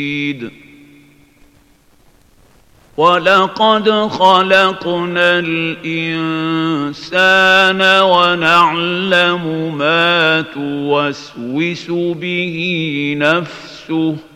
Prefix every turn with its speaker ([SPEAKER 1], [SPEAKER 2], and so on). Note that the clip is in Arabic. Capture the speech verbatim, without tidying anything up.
[SPEAKER 1] وَلَقَدْ خَلَقْنَا الْإِنسَانَ وَنَعْلَمُ مَا تُوَسْوِسُ بِهِ نَفْسُهُ